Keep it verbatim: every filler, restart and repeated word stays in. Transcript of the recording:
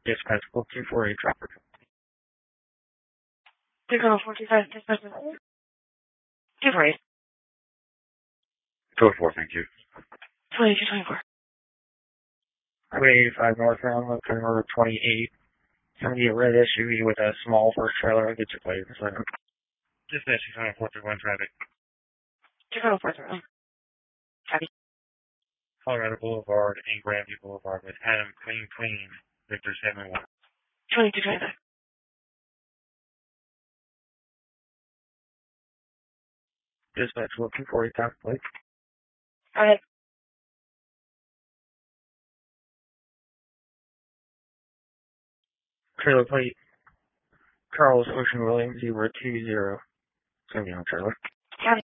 Dispatch four two four eight Trapper. Signal four two five, dispatch two four eight. Code four, thank you. twenty-two twenty-four. Highway eighty-five northbound, left turn order twenty-eight. Somebody a red S U V with a small first trailer. I'll get your plate in a second. Dispatch six hundred four thirty-one traffic. two hundred four thirty-one. Copy. Colorado Boulevard and Grandview Boulevard with Adam Queen Queen, Victor seven one. twenty-two twenty-five. Dispatch looking for a top plate. Alright. Trailer plate. Carlos Ocean Williams, zero two zero. It's going to be on trailer. Copy.